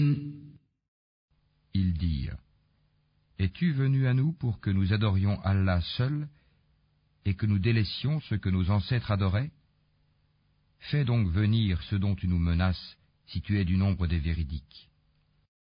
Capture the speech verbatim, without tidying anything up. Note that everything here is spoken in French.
Ils dirent: Es-tu venu à nous pour que nous adorions Allah seul et que nous délaissions ce que nos ancêtres adoraient? Fais donc venir ce dont tu nous menaces, si tu es du nombre des véridiques.